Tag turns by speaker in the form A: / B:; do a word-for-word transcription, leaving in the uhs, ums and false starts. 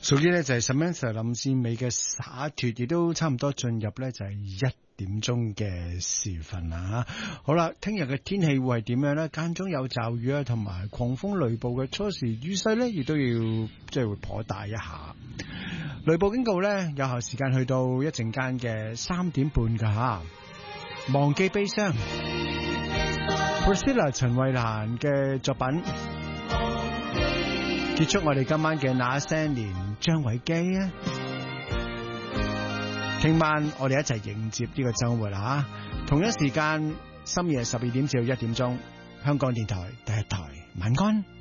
A: 屬於咧就係 Samantha 林志美嘅灑脫，亦都差唔多進入咧就係一點鐘嘅時分啦吓。好啦，聽日嘅天氣會係點樣咧？間中有驟雨啊，同埋狂風雷暴嘅，初時雨勢咧亦都要即係會頗大一下。雷暴警告咧有效時間去到一陣間嘅三點半噶吓。忘記悲傷 Priscilla 陳慧蘭嘅作品，結束我哋今晚嘅那些年。張偉基啊，聽晚我哋一齊迎接呢個周末啦，同一時間深夜十二點至到一點鐘，香港電台第一台，晚安。